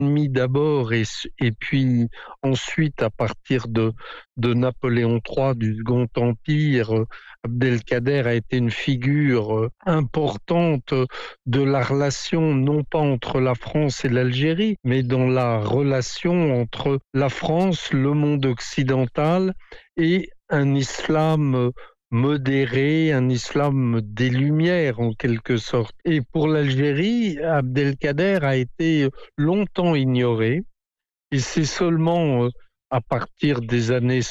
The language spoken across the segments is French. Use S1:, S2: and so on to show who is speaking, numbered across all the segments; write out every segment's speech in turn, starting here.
S1: mis d'abord et puis ensuite à partir de Napoléon III du Second Empire, Abdelkader a été une figure importante de la relation non pas entre la France et l'Algérie, mais dans la relation entre la France, le monde occidental et un islam modéré, un islam des Lumières en quelque sorte. Et pour l'Algérie, Abdelkader a été longtemps ignoré et c'est seulement à partir des années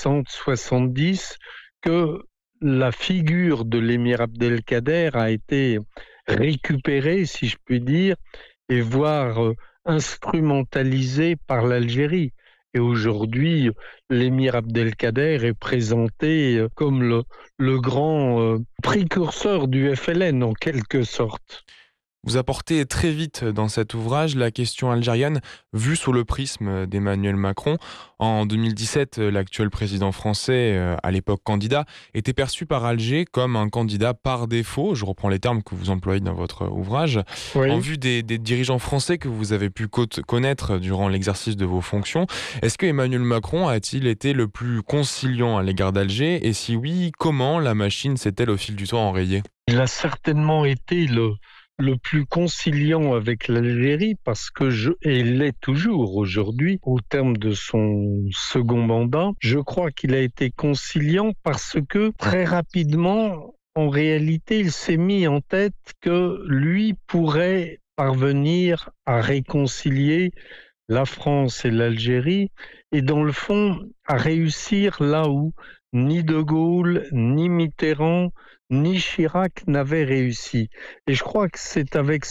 S1: 60-70 que la figure de l'émir Abdelkader a été récupérée, si je puis dire, et voire instrumentalisée par l'Algérie. Et aujourd'hui, l'émir Abdelkader est présenté comme le grand précurseur du FLN en quelque sorte.
S2: Vous apportez très vite dans cet ouvrage la question algérienne vue sous le prisme d'Emmanuel Macron. En 2017, l'actuel président français, à l'époque candidat, était perçu par Alger comme un candidat par défaut. Je reprends les termes que vous employez dans votre ouvrage. En
S1: Oui.
S2: vue des dirigeants français que vous avez pu connaître durant l'exercice de vos fonctions, est-ce que Emmanuel Macron a-t-il été le plus conciliant à l'égard d'Alger? Et si oui, comment la machine s'est-elle au fil du temps enrayée?
S1: Il a certainement été le plus conciliant avec l'Algérie parce que et il l'est toujours aujourd'hui au terme de son second mandat. Je crois qu'il a été conciliant parce que très rapidement, en réalité, il s'est mis en tête que lui pourrait parvenir à réconcilier la France et l'Algérie et dans le fond à réussir là où ni De Gaulle, ni Mitterrand, ni Chirac n'avaient réussi. Et je crois que c'est avec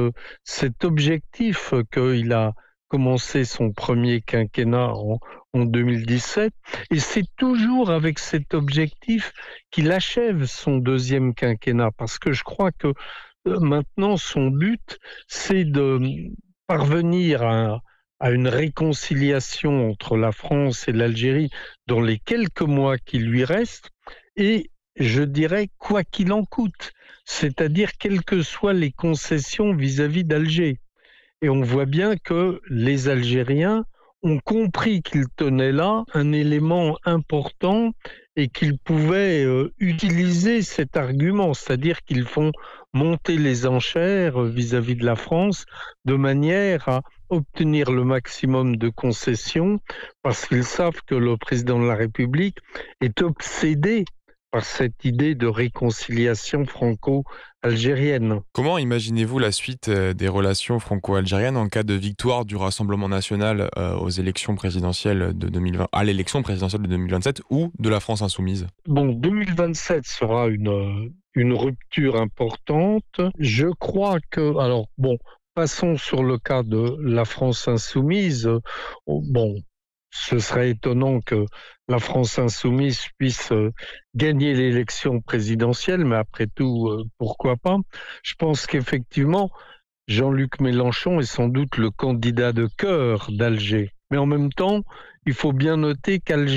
S1: cet objectif qu'il a commencé son premier quinquennat en 2017 et c'est toujours avec cet objectif qu'il achève son deuxième quinquennat parce que je crois que maintenant son but c'est de parvenir à une réconciliation entre la France et l'Algérie dans les quelques mois qui lui restent et je dirais quoi qu'il en coûte, c'est-à-dire quelles que soient les concessions vis-à-vis d'Alger. Et on voit bien que les Algériens ont compris qu'ils tenaient là un élément important et qu'ils pouvaient utiliser cet argument, c'est-à-dire qu'ils font monter les enchères vis-à-vis de la France de manière à obtenir le maximum de concessions parce qu'ils savent que le président de la République est obsédé par cette idée de réconciliation franco-algérienne.
S2: Comment imaginez-vous la suite des relations franco-algériennes en cas de victoire du Rassemblement national aux élections présidentielles de 2020, à l'élection présidentielle de 2027 ou de la France insoumise?
S1: Bon, 2027 sera une rupture importante. Je crois que, alors bon, passons sur le cas de la France insoumise. Bon, ce serait étonnant que la France insoumise puisse gagner l'élection présidentielle, mais après tout, pourquoi pas? Je pense qu'effectivement, Jean-Luc Mélenchon est sans doute le candidat de cœur d'Alger. Mais en même temps, il faut bien noter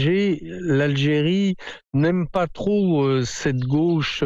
S1: l'Algérie n'aime pas trop cette gauche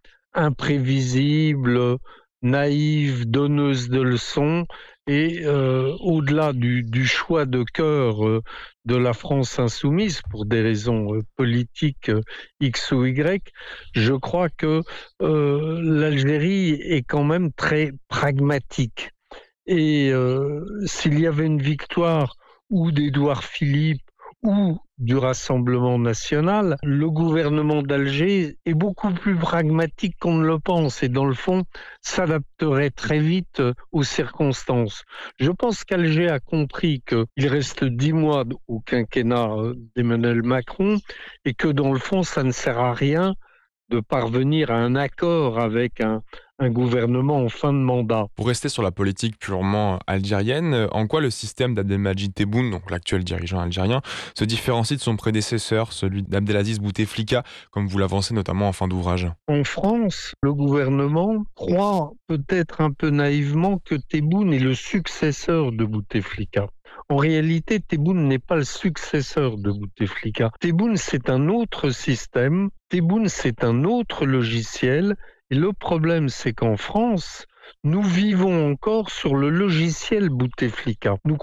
S1: imprévisible, naïve, donneuse de leçons. Et au-delà du choix de cœur de la France insoumise pour des raisons politiques X ou Y, je crois que l'Algérie est quand même très pragmatique. Et s'il y avait une victoire ou d'Édouard Philippe ou du Rassemblement national, le gouvernement d'Alger est beaucoup plus pragmatique qu'on ne le pense et dans le fond s'adapterait très vite aux circonstances. Je pense qu'Alger a compris qu'il reste 10 mois au quinquennat d'Emmanuel Macron et que dans le fond ça ne sert à rien de parvenir à un accord avec un gouvernement en fin de mandat.
S2: Pour rester sur la politique purement algérienne, en quoi le système d'Abdelmadjid Tebboune, donc l'actuel dirigeant algérien, se différencie de son prédécesseur, celui d'Abdelaziz Bouteflika, comme vous l'avancez notamment en fin d'ouvrage?
S1: En France, le gouvernement croit peut-être un peu naïvement que Tebboune est le successeur de Bouteflika. En réalité, Tebboune n'est pas le successeur de Bouteflika. Tebboune, c'est un autre système. Tebboune, c'est un autre logiciel. Et le problème, c'est qu'en France, nous vivons encore sur le logiciel Bouteflika. Nous